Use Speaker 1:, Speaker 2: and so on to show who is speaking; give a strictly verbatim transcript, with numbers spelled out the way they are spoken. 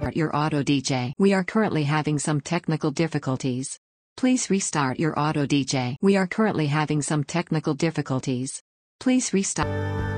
Speaker 1: your auto D J. We are currently having some technical difficulties. Please restart your auto D J. We are currently having some technical difficulties. Please restart.